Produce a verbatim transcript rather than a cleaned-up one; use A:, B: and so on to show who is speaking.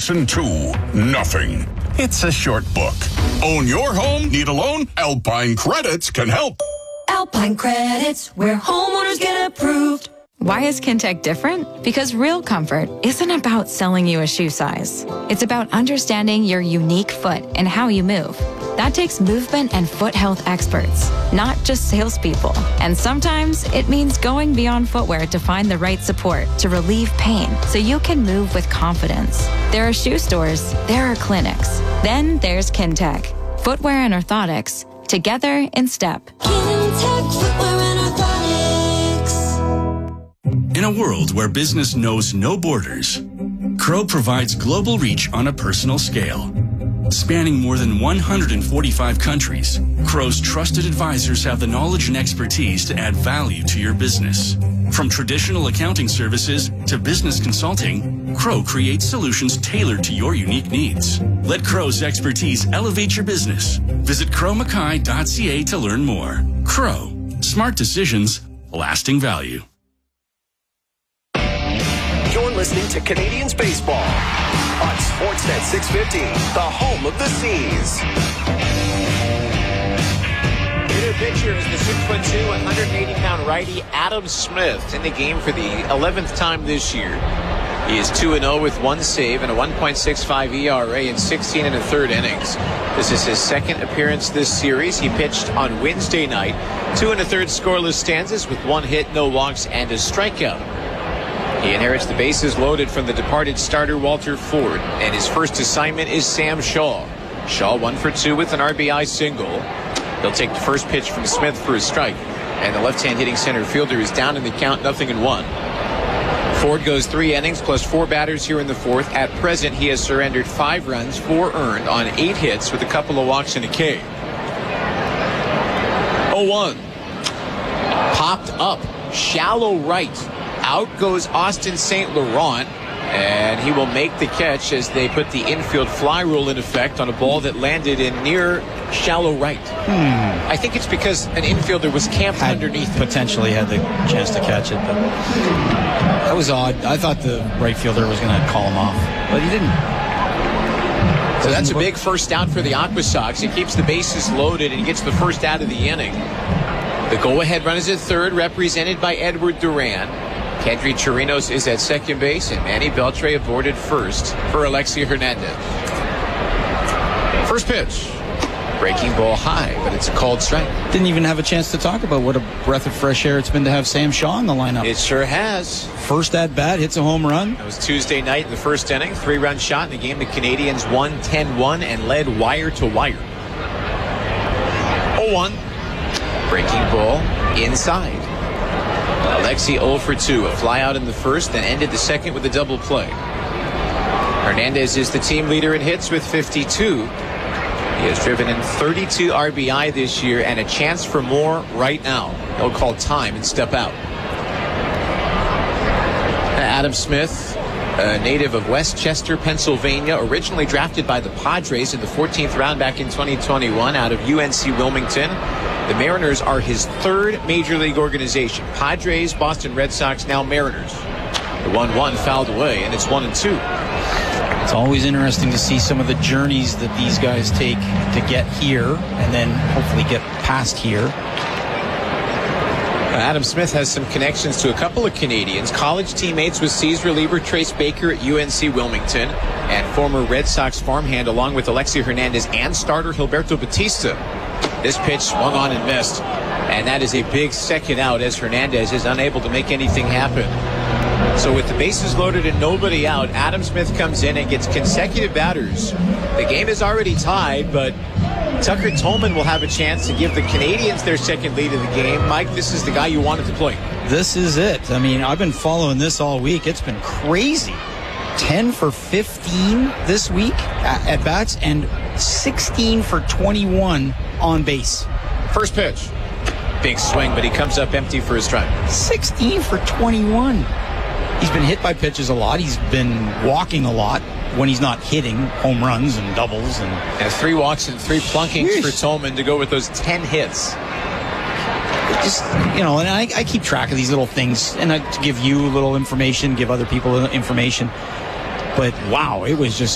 A: Lesson two, nothing. It's a short book. Own your home? Need a loan? Alpine Credits can help.
B: Alpine Credits, where homeowners get approved.
C: Why is Kintec different? Because real comfort isn't about selling you a shoe size. It's about understanding your unique foot and how you move. That takes movement and foot health experts, not just salespeople. And sometimes it means going beyond footwear to find the right support to relieve pain so you can move with confidence. There are shoe stores, there are clinics. Then there's Kintec. Footwear and orthotics, together in step.
B: Kintec Footwear and Orthotics.
D: In a world where business knows no borders, Crow provides global reach on a personal scale. Spanning more than one hundred forty-five countries, Crow's trusted advisors have the knowledge and expertise to add value to your business. From traditional accounting services to business consulting, Crow creates solutions tailored to your unique needs. Let Crow's expertise elevate your business. Visit crow mackay dot c a to learn more. Crow. Smart decisions, lasting value.
E: You're listening to Canadians Baseball on Sportsnet six fifty, the home of the Seas.
F: Hitter pitcher is the six foot two, one hundred eighty pound righty Adam Smith in the game for the eleventh time this year. He is two and oh with one save and a one point six five E R A in sixteen and a third innings. This is his second appearance this series. He pitched on Wednesday night, two and a third scoreless stanzas with one hit, no walks, and a strikeout. He inherits the bases loaded from the departed starter Walter Ford, and his first assignment is Sam Shaw. Shaw one for two with an R B I single. He'll take the first pitch from Smith for a strike, and the left-hand hitting center fielder is down in the count, nothing in one. Ford goes three innings plus four batters here in the fourth. At present, he has surrendered five runs, four earned on eight hits with a couple of walks and a K. oh one. Popped up, shallow right. Out goes Austin Saint Laurent, and he will make the catch as they put the infield fly rule in effect on a ball that landed in near shallow right.
G: Hmm.
F: I think it's because an infielder was camped
G: had
F: underneath.
G: Potentially had the chance to catch it, but that was odd. I thought the right fielder was going to call him off, but he didn't.
F: So that's a big first out for the Aqua Sox. He keeps the bases loaded and gets the first out of the inning. The go-ahead run is at third, represented by Edward Duran. Kendry Chirinos is at second base, and Manny Beltre aboard at first for Alexi Hernandez. First pitch. Breaking ball high, but it's a called strike.
G: Didn't even have a chance to talk about what a breath of fresh air it's been to have Sam Shaw in the lineup.
F: It sure has.
G: First at bat, hits a home run.
F: It was Tuesday night in the first inning. Three-run shot in the game. The Canadians won ten one and led wire to wire. oh one. Breaking ball inside. Alexi oh for two. A fly out in the first, then ended the second with a double play. Hernandez is the team leader in hits with fifty-two. He has driven in thirty-two R B I this year and a chance for more right now. He'll call time and step out. Adam Smith, a native of Westchester, Pennsylvania, originally drafted by the Padres in the fourteenth round back in twenty twenty-one out of U N C Wilmington. The Mariners are his third major league organization. Padres, Boston Red Sox, now Mariners. The one one fouled away, and it's one and two.
G: It's always interesting to see some of the journeys that these guys take to get here and then hopefully get past here.
F: Adam Smith has some connections to a couple of Canadians. College teammates with C's reliever Trace Baker at U N C Wilmington and former Red Sox farmhand along with Alexi Hernandez and starter Gilberto Batista. This pitch swung on and missed, and that is a big second out as Hernandez is unable to make anything happen. So with the bases loaded and nobody out, Adam Smith comes in and gets consecutive batters. The game is already tied, but Tucker Tolman will have a chance to give the Canadians their second lead of the game. Mike, this is the guy you wanted to play.
G: This is it. I mean, I've been following this all week. It's been crazy. ten for fifteen this week at bats and sixteen for twenty-one on base.
F: First pitch. Big swing, but he comes up empty for a strike.
G: sixteen for twenty-one. He's been hit by pitches a lot. He's been walking a lot when he's not hitting home runs and doubles. And,
F: and three walks and three plunkings Sheesh. for Tolman to go with those ten hits.
G: Just, you know, and I, I keep track of these little things, and I, to give you a little information, give other people information. But wow, it was just